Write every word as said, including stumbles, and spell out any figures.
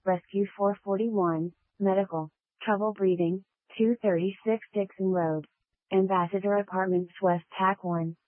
Rescue four forty-one, Medical, Trouble Breathing, two thirty-six Dixon Road. Ambassador Apartments West Tack one.